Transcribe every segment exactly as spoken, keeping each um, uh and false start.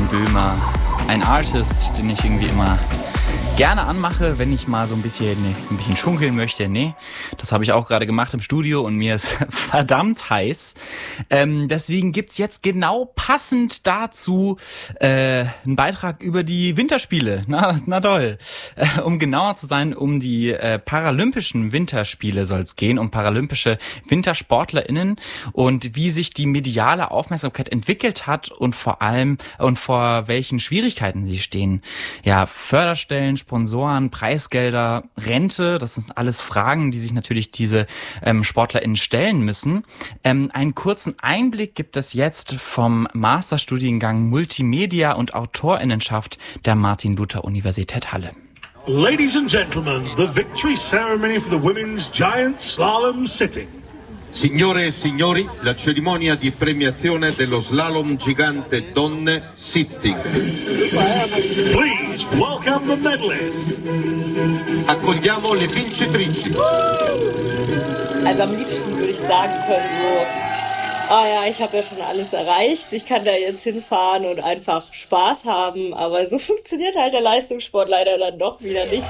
Böhmer, ein Artist, den ich irgendwie immer gerne anmache, wenn ich mal so ein bisschen, nee, so ein bisschen schunkeln möchte. Nee, das habe ich auch gerade gemacht im Studio und mir ist verdammt heiß. Ähm, deswegen gibt's jetzt genau passend dazu äh, einen Beitrag über die Winterspiele. Na, na toll. Äh, um genauer zu sein, um die äh, Paralympischen Winterspiele soll es gehen, um paralympische WintersportlerInnen und wie sich die mediale Aufmerksamkeit entwickelt hat und vor allem und vor welchen Schwierigkeiten sie stehen. Ja, Förderstellen, Sponsoren, Preisgelder, Rente, das sind alles Fragen, die sich natürlich diese ähm, SportlerInnen stellen müssen. Ähm, einen kurzen Einblick gibt es jetzt vom Masterstudiengang Multimedia und AutorInnenschaft der Martin-Luther-Universität Halle. Ladies and gentlemen, the victory ceremony for the women's giant slalom sitting. Signore e signori, la cerimonia di premiazione dello slalom gigante donne sitting. Please welcome the medalists. Accogliamo le vincitrici. Also am liebsten würde ich sagen können so, ah ja, ich habe ja schon alles erreicht, ich kann da jetzt hinfahren und einfach Spaß haben, aber so funktioniert halt der Leistungssport leider dann doch wieder nicht.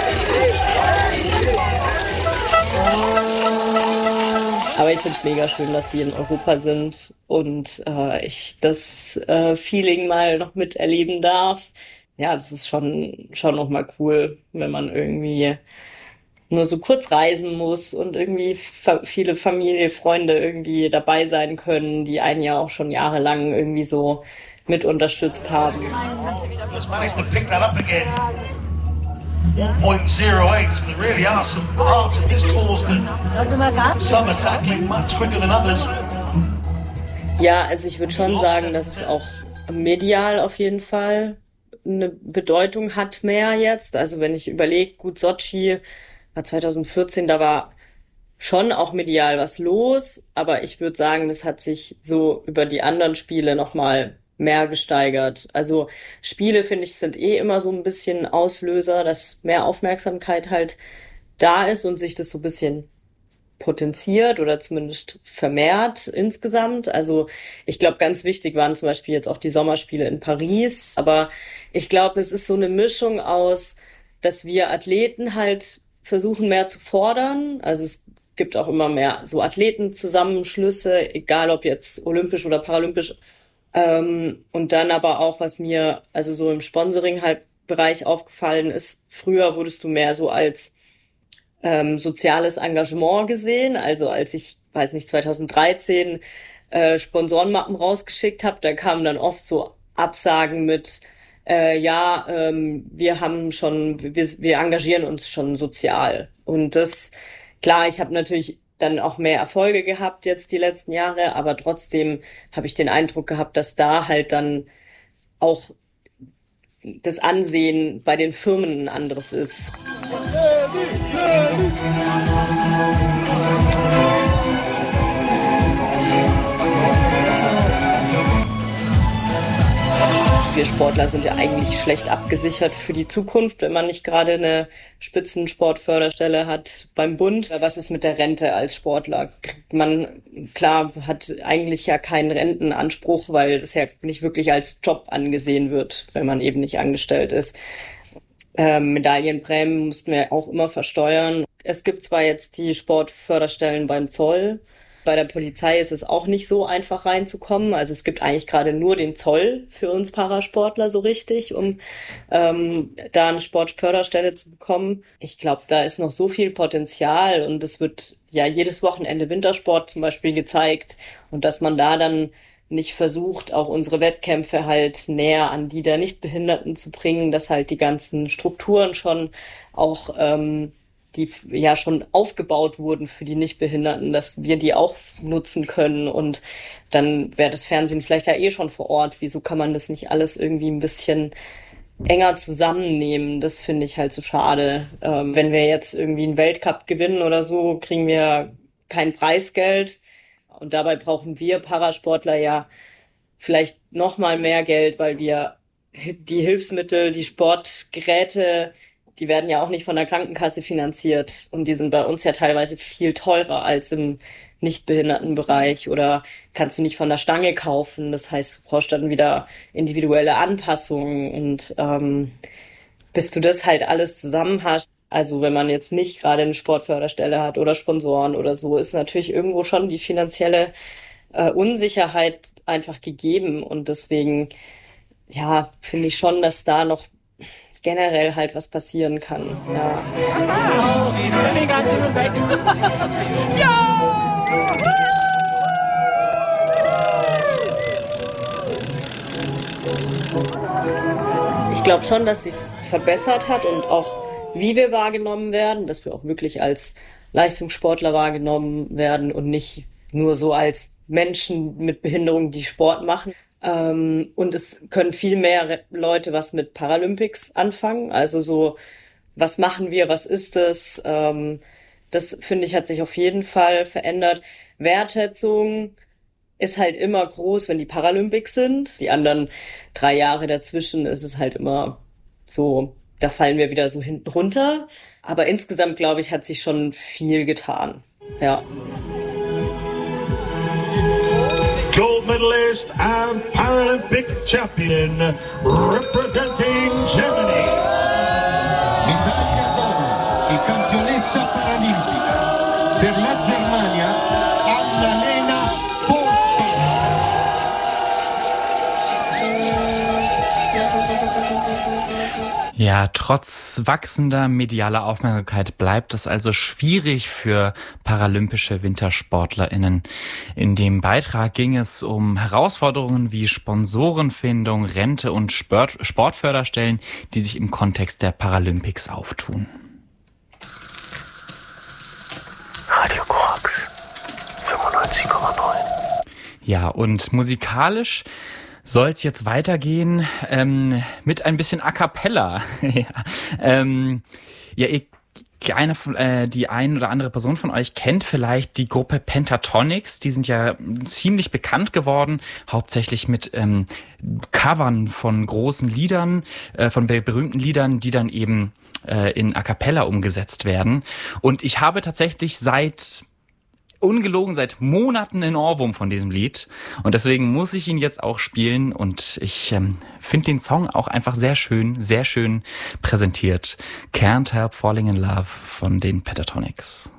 Aber ich finde es mega schön, dass die in Europa sind und äh, ich das äh, Feeling mal noch miterleben darf. Ja, das ist schon schon noch mal cool, wenn man irgendwie nur so kurz reisen muss und irgendwie fa- viele Familie, Freunde irgendwie dabei sein können, die einen ja auch schon jahrelang irgendwie so mit unterstützt haben. one point zero eight, and there really are some parts of this course that some are tackling much quicker than others. Ja, also ich würde schon sagen, dass es auch medial auf jeden Fall eine Bedeutung hat mehr jetzt. Also wenn ich überlege, gut, Sochi war zwanzig vierzehn, da war schon auch medial was los, aber ich würde sagen, das hat sich so über die anderen Spiele nochmal mehr gesteigert. Also Spiele, finde ich, sind eh immer so ein bisschen Auslöser, dass mehr Aufmerksamkeit halt da ist und sich das so ein bisschen potenziert oder zumindest vermehrt insgesamt. Also ich glaube, ganz wichtig waren zum Beispiel jetzt auch die Sommerspiele in Paris. Aber ich glaube, es ist so eine Mischung aus, dass wir Athleten halt versuchen mehr zu fordern. Also es gibt auch immer mehr so Athletenzusammenschlüsse, egal ob jetzt olympisch oder paralympisch. Ähm, und dann aber auch, was mir also so im Sponsoring halt Bereich aufgefallen ist, früher wurdest du mehr so als ähm, soziales Engagement gesehen. Also als ich, weiß nicht, zwanzig dreizehn äh, Sponsorenmappen rausgeschickt habe, da kamen dann oft so Absagen mit äh, ja, ähm, wir haben schon, wir, wir engagieren uns schon sozial. Und das, klar, ich habe natürlich dann auch mehr Erfolge gehabt jetzt die letzten Jahre, aber trotzdem habe ich den Eindruck gehabt, dass da halt dann auch das Ansehen bei den Firmen ein anderes ist. Wir Sportler sind ja eigentlich schlecht abgesichert für die Zukunft, wenn man nicht gerade eine Spitzensportförderstelle hat beim Bund. Was ist mit der Rente als Sportler? Man, klar, hat eigentlich ja keinen Rentenanspruch, weil das ja nicht wirklich als Job angesehen wird, wenn man eben nicht angestellt ist. Ähm, Medaillenprämien mussten wir auch immer versteuern. Es gibt zwar jetzt die Sportförderstellen beim Zoll, bei der Polizei ist es auch nicht so einfach reinzukommen. Also es gibt eigentlich gerade nur den Zoll für uns Parasportler so richtig, um ähm, da eine Sportförderstelle zu bekommen. Ich glaube, da ist noch so viel Potenzial und es wird ja jedes Wochenende Wintersport zum Beispiel gezeigt und dass man da dann nicht versucht, auch unsere Wettkämpfe halt näher an die der Nichtbehinderten zu bringen, dass halt die ganzen Strukturen schon auch ähm, die ja schon aufgebaut wurden für die Nichtbehinderten, dass wir die auch nutzen können und dann wäre das Fernsehen vielleicht ja eh schon vor Ort. Wieso kann man das nicht alles irgendwie ein bisschen enger zusammennehmen? Das finde ich halt so schade. Ähm, wenn wir jetzt irgendwie einen Weltcup gewinnen oder so, kriegen wir kein Preisgeld und dabei brauchen wir Parasportler ja vielleicht noch mal mehr Geld, weil wir die Hilfsmittel, die Sportgeräte, die werden ja auch nicht von der Krankenkasse finanziert und die sind bei uns ja teilweise viel teurer als im Nichtbehindertenbereich oder kannst du nicht von der Stange kaufen. Das heißt, du brauchst dann wieder individuelle Anpassungen und ähm, bis du das halt alles zusammen hast. Also wenn man jetzt nicht gerade eine Sportförderstelle hat oder Sponsoren oder so, ist natürlich irgendwo schon die finanzielle äh, Unsicherheit einfach gegeben. Und deswegen, ja, finde ich schon, dass da noch generell halt was passieren kann. Ja. Ich glaube schon, dass sich's verbessert hat und auch wie wir wahrgenommen werden, dass wir auch wirklich als Leistungssportler wahrgenommen werden und nicht nur so als Menschen mit Behinderung, die Sport machen. Ähm, und es können viel mehr Leute was mit Paralympics anfangen. Also so, was machen wir, was ist es? Ähm, das, finde ich, hat sich auf jeden Fall verändert. Wertschätzung ist halt immer groß, wenn die Paralympics sind. Die anderen drei Jahre dazwischen ist es halt immer so, da fallen wir wieder so hinten runter. Aber insgesamt, glaube ich, hat sich schon viel getan. Ja. Gold medalist and Paralympic champion representing Germany. L'Italia donna e campionessa paralimpica per la Germania, Annalena Forte. Ja, trotz wachsender medialer Aufmerksamkeit bleibt es also schwierig für paralympische WintersportlerInnen. In dem Beitrag ging es um Herausforderungen wie Sponsorenfindung, Rente und Sport- Sportförderstellen, die sich im Kontext der Paralympics auftun. Radio Korax fünfundneunzig Komma neun. Ja, und musikalisch soll es jetzt weitergehen ähm, mit ein bisschen A Cappella. ja, ähm, ja, ich, eine, äh, die ein oder andere Person von euch kennt vielleicht die Gruppe Pentatonix. Die sind ja ziemlich bekannt geworden, hauptsächlich mit ähm, Covern von großen Liedern, äh, von berühmten Liedern, die dann eben äh, in A Cappella umgesetzt werden. Und ich habe tatsächlich seit ungelogen seit Monaten einen Ohrwurm von diesem Lied und deswegen muss ich ihn jetzt auch spielen und ich ähm, finde den Song auch einfach sehr schön, sehr schön präsentiert. Can't Help Falling in Love von den Pentatonix.